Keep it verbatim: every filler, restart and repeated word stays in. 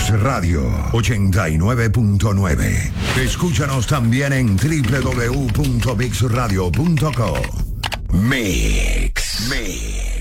Mix Radio ochenta y nueve punto nueve. Escúchanos también en doble u doble u doble u punto mix radio punto com. Mix. Mix.